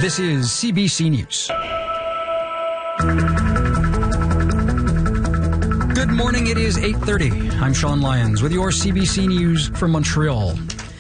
This is CBC News. Good morning, it is 8:30. I'm Sean Lyons with your CBC News from Montreal.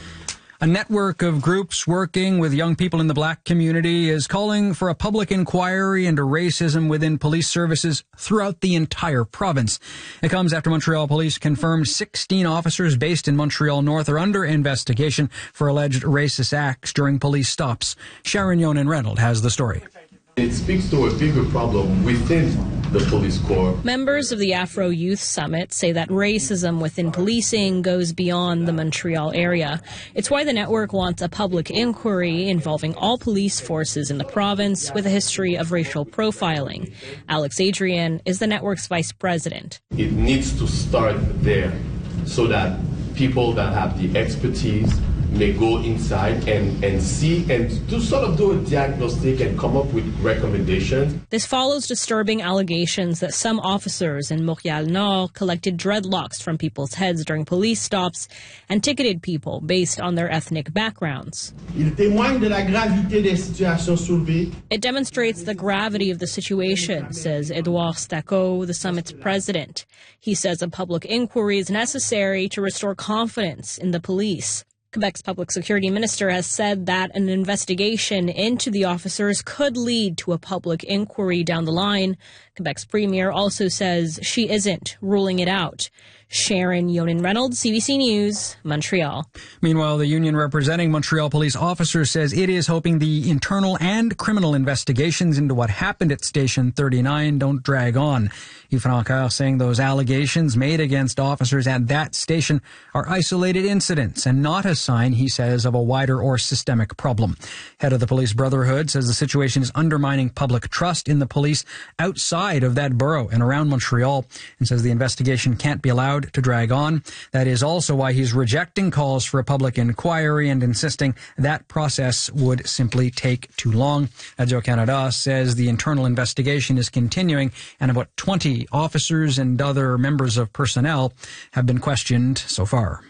A network of groups working with young people in the black community is calling for a public inquiry into racism within police services throughout the entire province. It comes after Montreal police confirmed 16 officers based in Montreal North are under investigation for alleged racist acts during police stops. Sharon Yonan-Reynolds has the story. It speaks to a bigger problem within the police corps. Members of the Afro Youth Summit say that racism within policing goes beyond the Montreal area. It's why the network wants a public inquiry involving all police forces in the province with a history of racial profiling. Alex Adrian is the network's vice president. It needs to start there so that people that have the expertise may go inside and see and to sort of do a diagnostic and come up with recommendations. This follows disturbing allegations that some officers in Montréal Nord collected dreadlocks from people's heads during police stops and ticketed people based on their ethnic backgrounds. Il témoigne de la gravité des situations soulevées. It demonstrates the gravity of the situation, says Edouard Stacot, the summit's president. He says a public inquiry is necessary to restore confidence in the police. Quebec's public security minister has said that an investigation into the officers could lead to a public inquiry down the line. Quebec's premier also says she isn't ruling it out. Sharon Yonan-Reynolds, CBC News, Montreal. Meanwhile, the union representing Montreal police officers says it is hoping the internal and criminal investigations into what happened at Station 39 don't drag on. Yves Francoeur saying those allegations made against officers at that station are isolated incidents and not a sign, he says, of a wider or systemic problem. Head of the Police Brotherhood says the situation is undermining public trust in the police outside of that borough and around Montreal, and says the investigation can't be allowed to drag on. That is also why he's rejecting calls for a public inquiry and insisting that process would simply take too long. Radio-Canada says the internal investigation is continuing and about 20 officers and other members of personnel have been questioned so far.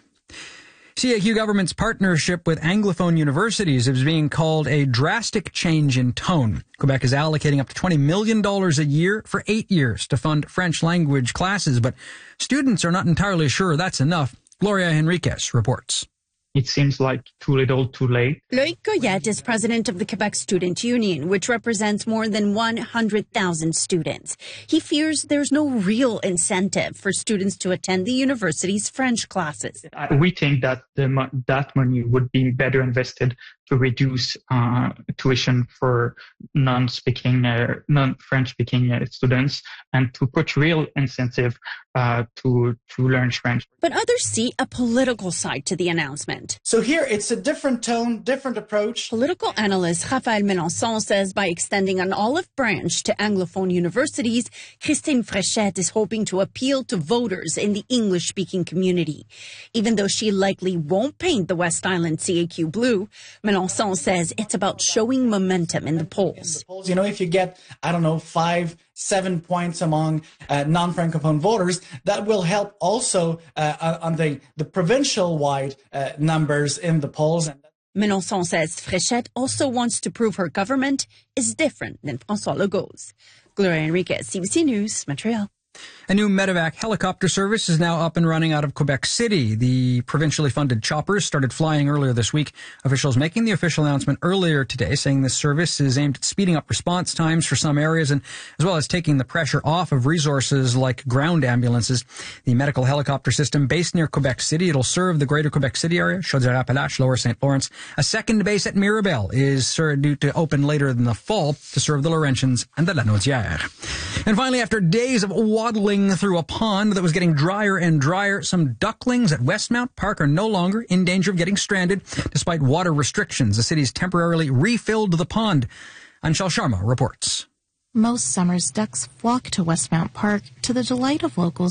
CAQ government's partnership with Anglophone universities is being called a drastic change in tone. Quebec is allocating up to $20 million a year for 8 years to fund French language classes, but students are not entirely sure that's enough. Gloria Henriquez reports. It seems like too little, too late. Loïc Goyette is president of the Quebec Student Union, which represents more than 100,000 students. He fears there's no real incentive for students to attend the university's French classes. We think that that money would be better invested to reduce tuition for non-French-speaking students and to put real incentive to learn French. But others see a political side to the announcement. So here it's a different tone, different approach. Political analyst Raphaël Mélenchon says by extending an olive branch to Anglophone universities, Christine Fréchette is hoping to appeal to voters in the English-speaking community. Even though she likely won't paint the West Island CAQ blue, Mélenchon says it's about showing momentum in the polls. You know, if you get, 5-7 points among non-Francophone voters, that will help also on the provincial-wide numbers in the polls. Mélenchon says Fréchette also wants to prove her government is different than François Legault's. Gloria Henriquez, CBC News, Montreal. A new Medevac helicopter service is now up and running out of Quebec City. The provincially funded choppers started flying earlier this week. Officials making the official announcement earlier today, saying this service is aimed at speeding up response times for some areas and as well as taking the pressure off of resources like ground ambulances. The medical helicopter system based near Quebec City, it'll serve the greater Quebec City area, Chaudière-Appalaches, Lower St. Lawrence. A second base at Mirabel is due to open later in the fall to serve the Laurentians and the Lanaudière. And finally, after days of waddling through a pond that was getting drier and drier, some ducklings at Westmount Park are no longer in danger of getting stranded. Despite water restrictions, the city's temporarily refilled the pond. Anshul Sharma reports. Most summers, ducks flock to Westmount Park to the delight of locals